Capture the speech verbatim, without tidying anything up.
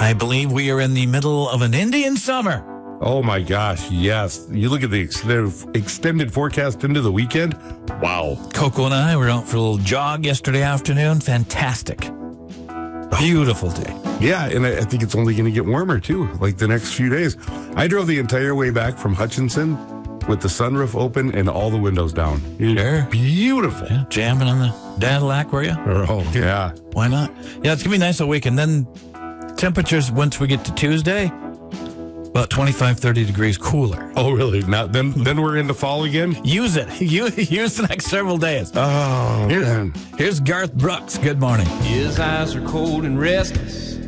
I believe we are in the middle of an Indian summer. Oh, my gosh, yes. You look at the extended, extended forecast into the weekend. Wow. Coco and I were out for a little jog yesterday afternoon. Fantastic. Beautiful day. Yeah, and I think it's only going to get warmer, too, like the next few days. I drove the entire way back from Hutchinson with the sunroof open and all the windows down. Sure. Beautiful. Yeah, jamming on the Cadillac, were you? Oh, yeah. Why not? Yeah, it's going to be nice all week. And then temperatures, once we get to Tuesday, about twenty-five, thirty degrees cooler. Oh, really? Now, then then we're into fall again? Use it. Use the next several days. Oh, Here, man. Here's Garth Brooks. Good morning. His eyes are cold and restless.